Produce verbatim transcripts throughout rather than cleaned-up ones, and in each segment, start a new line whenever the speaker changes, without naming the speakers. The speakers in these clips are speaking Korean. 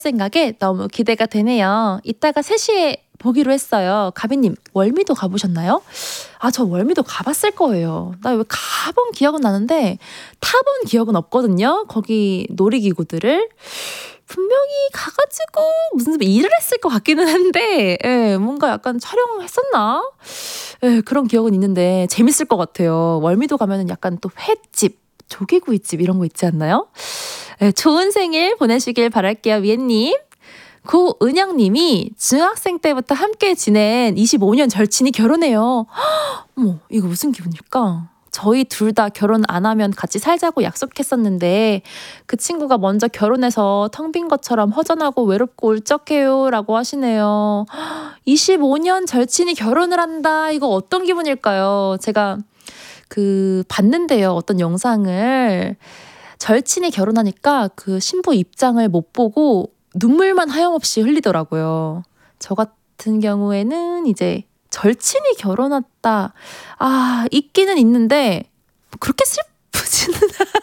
생각에 너무 기대가 되네요. 이따가 세 시에 보기로 했어요. 가비님, 월미도 가보셨나요? 아, 저 월미도 가봤을 거예요. 나 왜 가본 기억은 나는데 타본 기억은 없거든요. 거기 놀이기구들을. 분명히 가가지고 무슨 일을 했을 것 같기는 한데, 예, 뭔가 약간 촬영했었나? 예, 그런 기억은 있는데 재밌을 것 같아요. 월미도 가면은 약간 또 횟집, 조개구이집 이런 거 있지 않나요? 예, 좋은 생일 보내시길 바랄게요, 위엔님. 고은영님이 중학생 때부터 함께 지낸 이십오 년 절친이 결혼해요. 어머, 이거 무슨 기분일까? 저희 둘 다 결혼 안 하면 같이 살자고 약속했었는데 그 친구가 먼저 결혼해서 텅 빈 것처럼 허전하고 외롭고 울적해요 라고 하시네요. 이십오 년 절친이 결혼을 한다. 이거 어떤 기분일까요? 제가 그 봤는데요, 어떤 영상을. 절친이 결혼하니까 그 신부 입장을 못 보고 눈물만 하염없이 흘리더라고요. 저 같은 경우에는 이제 절친이 결혼했다. 아, 있기는 있는데 그렇게 슬프지는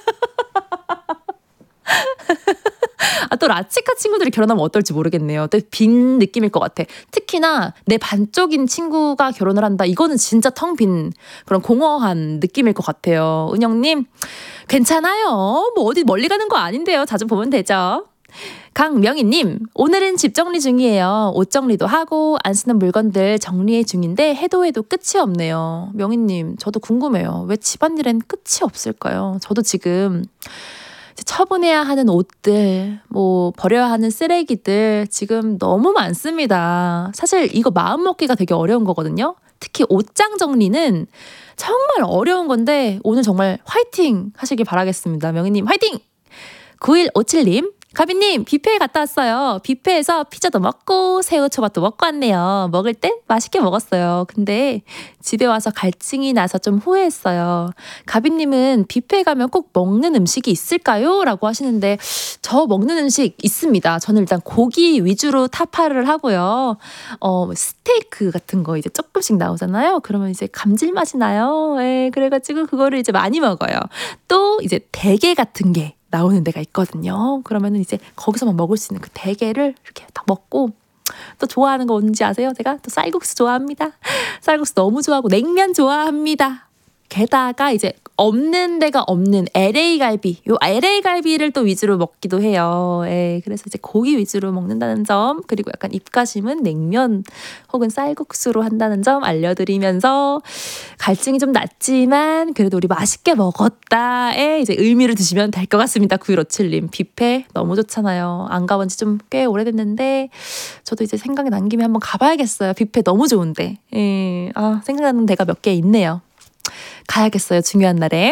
아, 또 라치카 친구들이 결혼하면 어떨지 모르겠네요. 또 빈 느낌일 것 같아. 특히나 내 반쪽인 친구가 결혼을 한다. 이거는 진짜 텅 빈 그런 공허한 느낌일 것 같아요. 은영님, 괜찮아요. 뭐 어디 멀리 가는 거 아닌데요. 자주 보면 되죠. 강명희님, 오늘은 집 정리 중이에요. 옷 정리도 하고 안 쓰는 물건들 정리해 중인데 해도 해도 끝이 없네요. 명희님, 저도 궁금해요. 왜 집안일엔 끝이 없을까요? 저도 지금 처분해야 하는 옷들, 뭐 버려야 하는 쓰레기들 지금 너무 많습니다. 사실 이거 마음먹기가 되게 어려운 거거든요. 특히 옷장 정리는 정말 어려운 건데 오늘 정말 화이팅 하시길 바라겠습니다. 명희님 화이팅! 구일오칠님, 가비님, 뷔페에 갔다 왔어요. 뷔페에서 피자도 먹고 새우초밥도 먹고 왔네요. 먹을 땐 맛있게 먹었어요. 근데 집에 와서 갈증이 나서 좀 후회했어요. 가비님은 뷔페에 가면 꼭 먹는 음식이 있을까요? 라고 하시는데 저 먹는 음식 있습니다. 저는 일단 고기 위주로 타파를 하고요. 어, 스테이크 같은 거 이제 조금씩 나오잖아요. 그러면 이제 감질맛이 나요. 예, 그래가지고 그거를 이제 많이 먹어요. 또 이제 대게 같은 게 나오는 데가 있거든요. 그러면은 이제 거기서만 먹을 수 있는 그 대게를 이렇게 딱 먹고, 또 좋아하는 거 뭔지 아세요? 제가 또 쌀국수 좋아합니다. 쌀국수 너무 좋아하고 냉면 좋아합니다. 게다가 이제 없는 데가 없는 엘에이 갈비, 요 엘에이 갈비를 또 위주로 먹기도 해요. 예, 그래서 이제 고기 위주로 먹는다는 점, 그리고 약간 입가심은 냉면 혹은 쌀국수로 한다는 점 알려드리면서 갈증이 좀 났지만 그래도 우리 맛있게 먹었다에 이제 의미를 두시면 될 것 같습니다. 구일오칠님, 뷔페 너무 좋잖아요. 안 가본 지 좀 꽤 오래됐는데 저도 이제 생각이 난 김에 한번 가봐야겠어요. 뷔페 너무 좋은데. 예, 아, 생각나는 데가 몇 개 있네요. 가야겠어요. 중요한 날에.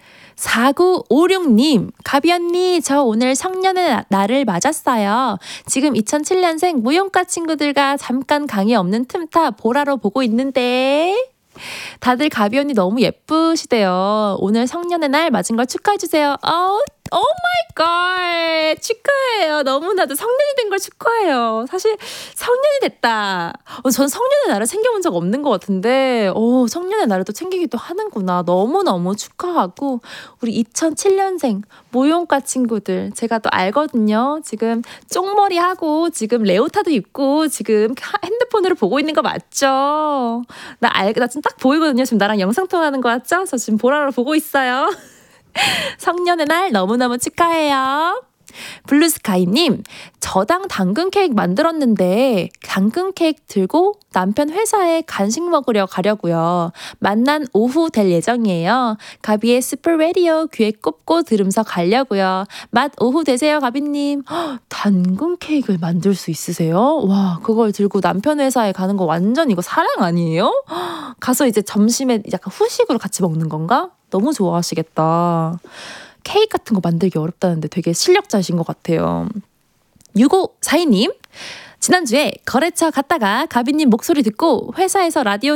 사구오육님, 가비 언니, 저 오늘 성년의 날을 맞았어요. 지금 이천칠 년생 무용과 친구들과 잠깐 강의 없는 틈타 보라로 보고 있는데 다들 가비 언니 너무 예쁘시대요. 오늘 성년의 날 맞은 걸 축하해주세요. 어, 오 마이 갓, 축하해요. 너무나도 성년이 된 걸 축하해요. 사실 성년이 됐다. 어, 전 성년의 날을 챙겨본 적 없는 것 같은데 어, 성년의 날을 또 챙기기도 하는구나. 너무너무 축하하고 우리 이천칠 년생 모용과 친구들 제가 또 알거든요. 지금 쪽머리 하고 지금 레오타드 입고 지금 핸드폰으로 보고 있는 거 맞죠? 나 알, 나 지금 딱 보이거든요. 지금 나랑 영상통화하는 거 맞죠? 저 지금 보라로 보고 있어요. 성년의 날 너무너무 축하해요. 블루스카이님, 저당 당근 케이크 만들었는데 당근 케이크 들고 남편 회사에 간식 먹으려 가려고요. 만난 오후 될 예정이에요. 가비의 스프 라디오 귀에 꼽고 들으면서 가려고요. 맛 오후 되세요, 가비님. 헉, 당근 케이크를 만들 수 있으세요? 와, 그걸 들고 남편 회사에 가는 거 완전 이거 사랑 아니에요? 헉, 가서 이제 점심에 약간 후식으로 같이 먹는 건가? 너무 좋아하시겠다. 케이크 같은 거 만들기 어렵다는데 되게 실력자신 것 같아요. 육오사이님, 지난주에 거래처 갔다가 가비님 목소리 듣고 회사에서 라디오